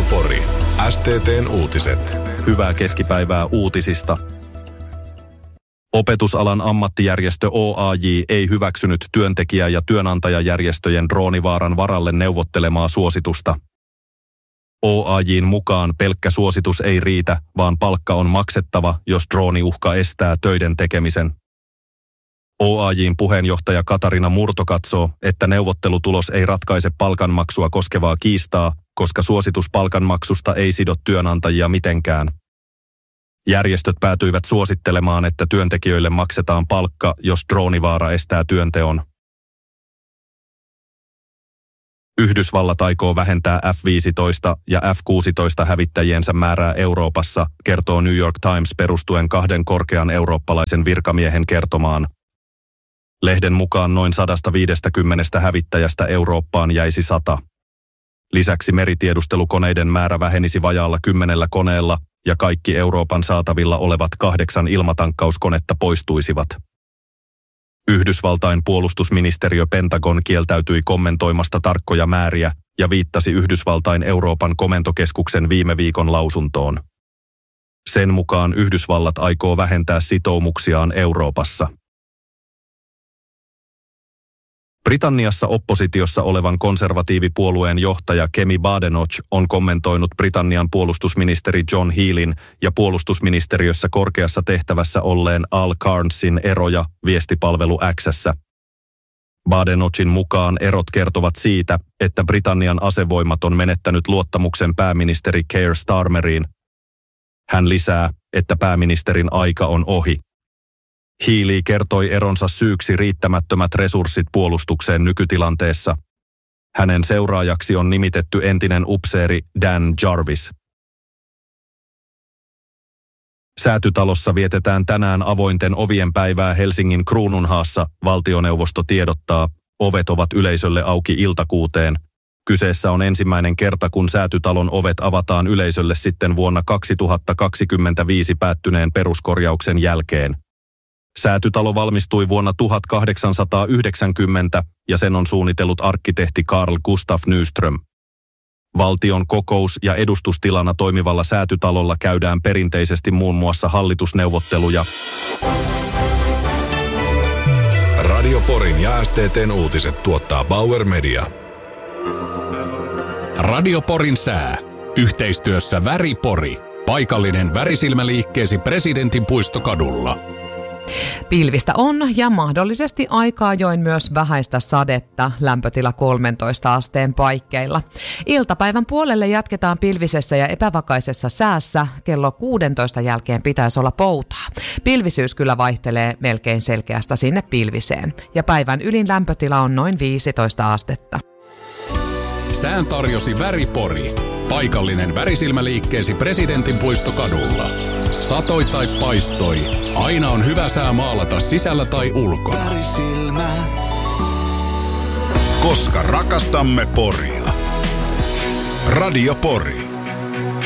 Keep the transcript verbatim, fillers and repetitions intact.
Radio Pori. S T T:n uutiset. Hyvää keskipäivää uutisista. Opetusalan ammattijärjestö O A J ei hyväksynyt työntekijä- ja työnantajajärjestöjen droonivaaran varalle neuvottelemaa suositusta. O A J:n mukaan pelkkä suositus ei riitä, vaan palkka on maksettava, jos drooniuhka estää töiden tekemisen. O A J:n puheenjohtaja Katarina Murto katsoo, että neuvottelutulos ei ratkaise palkanmaksua koskevaa kiistaa, koska suositus palkanmaksusta ei sido työnantajia mitenkään. Järjestöt päätyivät suosittelemaan, että työntekijöille maksetaan palkka, jos droonivaara estää työnteon. Yhdysvallat aikoo vähentää F viisitoista ja F kuusitoista hävittäjiensä määrää Euroopassa, kertoo New York Times perustuen kahden korkean eurooppalaisen virkamiehen kertomaan. Lehden mukaan noin sata viisikymmentä hävittäjästä Eurooppaan jäisi sata. Lisäksi meritiedustelukoneiden määrä vähenisi vajaalla kymmenellä koneella ja kaikki Euroopan saatavilla olevat kahdeksan ilmatankkauskonetta poistuisivat. Yhdysvaltain puolustusministeriö Pentagon kieltäytyi kommentoimasta tarkkoja määriä ja viittasi Yhdysvaltain Euroopan komentokeskuksen viime viikon lausuntoon. Sen mukaan Yhdysvallat aikoo vähentää sitoumuksiaan Euroopassa. Britanniassa oppositiossa olevan konservatiivipuolueen johtaja Kemi Badenoch on kommentoinut Britannian puolustusministeri John Healin ja puolustusministeriössä korkeassa tehtävässä olleen Al Carnesin eroja viestipalvelu X:ssä. Badenochin mukaan erot kertovat siitä, että Britannian asevoimat on menettänyt luottamuksen pääministeri Keir Starmeriin. Hän lisää, että pääministerin aika on ohi. Healey kertoi eronsa syyksi riittämättömät resurssit puolustukseen nykytilanteessa. Hänen seuraajaksi on nimitetty entinen upseeri Dan Jarvis. Säätytalossa vietetään tänään avointen ovien päivää Helsingin Kruununhaassa, valtioneuvosto tiedottaa, ovet ovat yleisölle auki iltakuuteen. Kyseessä on ensimmäinen kerta, kun Säätytalon ovet avataan yleisölle sitten vuonna kaksituhattakaksikymmentäviisi päättyneen peruskorjauksen jälkeen. Säätytalo valmistui vuonna tuhatkahdeksansataayhdeksänkymmentä ja sen on suunnitellut arkkitehti Carl Gustaf Nyström. Valtion kokous- ja edustustilana toimivalla Säätytalolla käydään perinteisesti muun muassa hallitusneuvotteluja. Radio Porin ja S T T:n uutiset tuottaa Bauer Media. Radio Porin sää. Yhteistyössä Väri Pori. Paikallinen värisilmäliikkeesi Presidentin puistokadulla. Pilvistä on ja mahdollisesti aika ajoin myös vähäistä sadetta, lämpötila kolmentoista asteen paikkeilla. Iltapäivän puolelle jatketaan pilvisessä ja epävakaisessa säässä, kello kuusitoista jälkeen pitäisi olla poutaa. Pilvisyys kyllä vaihtelee melkein selkeästä sinne pilviseen ja päivän ylin lämpötila on noin viisitoista astetta. Sään tarjosi Väri Pori. Paikallinen värisilmäliikkeesi Presidentin puistokadulla. Satoi tai paistoi, aina on hyvä sää maalata sisällä tai ulkona. Värisilmä. Koska rakastamme Poria. Radio Pori.